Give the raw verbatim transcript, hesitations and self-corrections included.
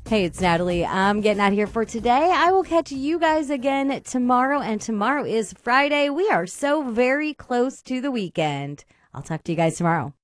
Hey, it's Natalie. I'm getting out of here for today. I will catch you guys again tomorrow, and tomorrow is Friday. We are so very close to the weekend. I'll talk to you guys tomorrow.